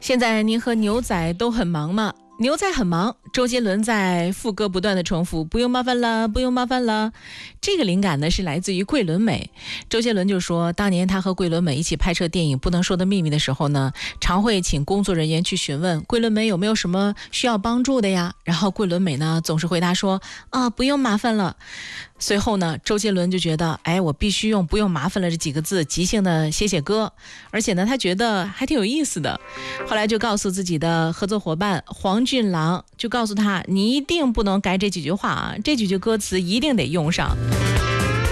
现在您和牛仔都很忙吗？牛仔很忙，周杰伦在副歌不断的重复不用麻烦了，不用麻烦了。这个灵感呢是来自于桂纶镁。周杰伦就说，当年他和桂纶镁一起拍摄电影《不能说的秘密》的时候呢，常会请工作人员去询问桂纶镁有没有什么需要帮助的呀，然后桂纶镁呢总是回答说不用麻烦了。随后呢，周杰伦就觉得我必须用不用麻烦了这几个字即兴的写歌，而且呢他觉得还挺有意思的。后来就告诉自己的合作伙伴黄俊郎，就告诉他，你一定不能改这几句话啊，这几句歌词一定得用上。